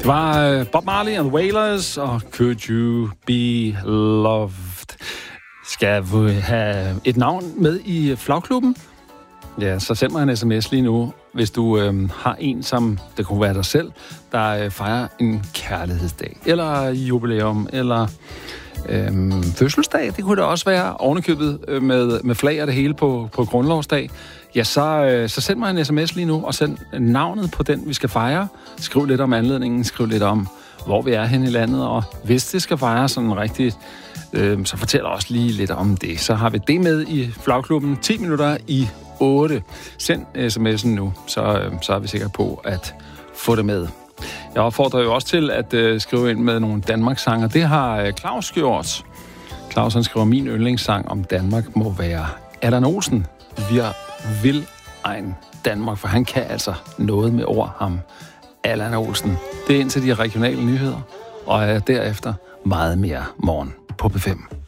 Det var Bob Marley and Wailers og Could You Be Loved. Skal vi have et navn med i flagklubben? Ja, så send mig en sms lige nu, hvis du har en, som det kunne være dig selv, der fejrer en kærlighedsdag, eller jubilæum, eller fødselsdag. Det kunne det også være ovenikøbet med flag og det hele på grundlovsdag. Ja, så send mig en sms lige nu, og send navnet på den, vi skal fejre. Skriv lidt om anledningen, skriv lidt om, hvor vi er henne i landet, og hvis det skal fejres sådan rigtigt, så fortæl også lige lidt om det. Så har vi det med i flagklubben 10 minutter i 8. Send sms'en nu, så er vi sikre på at få det med. Jeg opfordrer jo også til at skrive ind med nogle Danmarks-sanger. Det har Claus gjort. Claus, han skriver, min yndlingssang om Danmark må være Allan Olsen. Wir will ein Danmark, for han kan altså noget med ord, ham Allan Olsen. Det er indtil de regionale nyheder, og derefter meget mere morgen på P5.